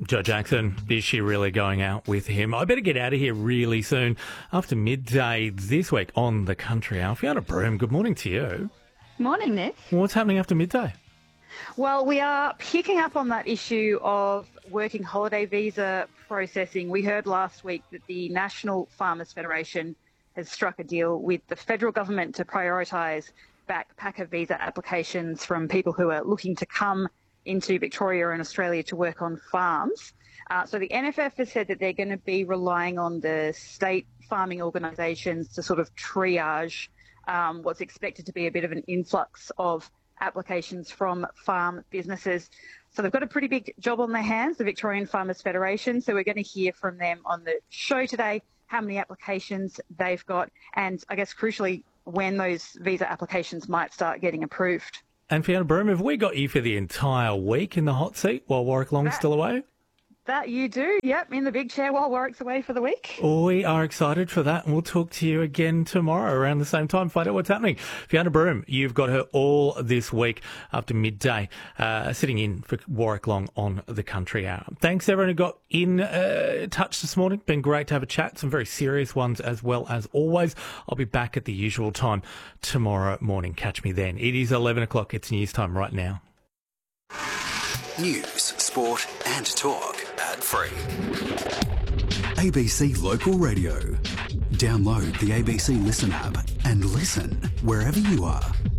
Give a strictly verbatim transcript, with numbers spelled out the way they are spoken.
Jo Jackson, is she really going out with him? I better get out of here really soon. After midday this week on The Country Hour. Fiona Broome, good morning to you. Morning, Nick. What's happening after midday? Well, we are picking up on that issue of working holiday visa processing. We heard last week that the National Farmers Federation has struck a deal with the federal government to prioritise backpacker visa applications from people who are looking to come into Victoria and Australia to work on farms. Uh, so the N F F has said that they're going to be relying on the state farming organisations to sort of triage um, what's expected to be a bit of an influx of applications from farm businesses. So they've got a pretty big job on their hands, the Victorian Farmers Federation. So we're going to hear from them on the show today, how many applications they've got, and I guess crucially, when those visa applications might start getting approved. And Fiona Broome, have we got you for the entire week in the hot seat while Warwick Long's that, still away? That you do, yep, in the big chair while Warwick's away for the week. We are excited for that, and we'll talk to you again tomorrow around the same time, find out what's happening. Fiona Broome, you've got her all this week after midday, uh, sitting in for Warwick Long on The Country Hour. Thanks everyone who got in uh, touch this morning. Been great to have a chat, some very serious ones as well as always. I'll be back at the usual time tomorrow morning. Catch me then. It is eleven o'clock. It's news time right now. News, sport and talk. Ad-free. A B C Local Radio. Download the A B C Listen app and listen wherever you are.